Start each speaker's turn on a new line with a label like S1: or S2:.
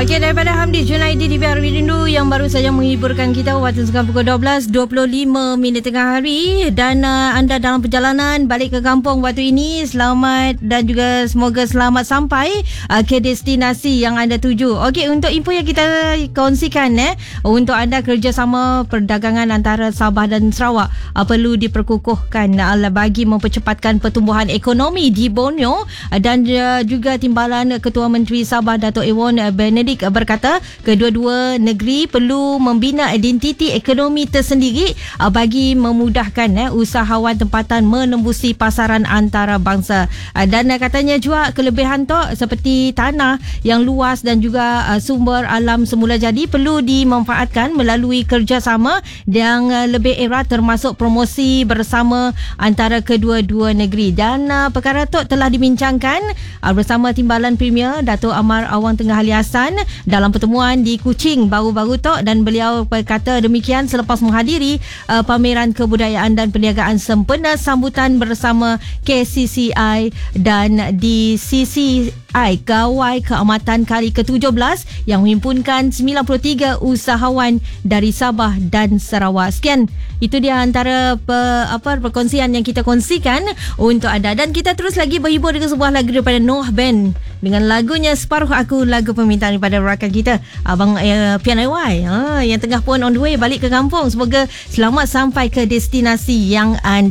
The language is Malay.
S1: Okey, daripada Hamdi Junaidi di Biar Rindu yang baru saja menghiburkan kita waktu sekarang pukul 12.25 tengah hari, dan anda dalam perjalanan balik ke kampung waktu ini, selamat dan juga semoga selamat sampai ke destinasi yang anda tuju. Okey, untuk info yang kita kongsikan untuk anda, kerjasama perdagangan antara Sabah dan Sarawak perlu diperkukuhkan bagi mempercepatkan pertumbuhan ekonomi di Borneo, dan juga Timbalan Ketua Menteri Sabah Dato' Ewan Benedict berkata kedua-dua negeri perlu membina identiti ekonomi tersendiri bagi memudahkan usahawan tempatan menembusi pasaran antarabangsa. Dan katanya juga kelebihan tu seperti tanah yang luas dan juga sumber alam semula jadi perlu dimanfaatkan melalui kerjasama yang lebih erat, termasuk promosi bersama antara kedua-dua negeri. Dan perkara tu telah dibincangkan bersama Timbalan Premier Dato' Amar Awang Tengah Ali Hassan dalam pertemuan di Kuching baru-baru tu, dan beliau berkata demikian selepas menghadiri pameran kebudayaan dan perniagaan sempena sambutan bersama KCCI dan DCCI Gawai Keamatan kali ke-17 yang menghimpunkan 93 usahawan dari Sabah dan Sarawak. Sekian, itu dia antara perkongsian yang kita kongsikan untuk anda, dan kita terus lagi berhibur dengan sebuah lagu daripada Noah Band dengan lagunya Separuh Aku, lagu permintaan daripada rakan kita Abang Pian IY yang tengah pun on the way balik ke kampung. Semoga selamat sampai ke destinasi yang anda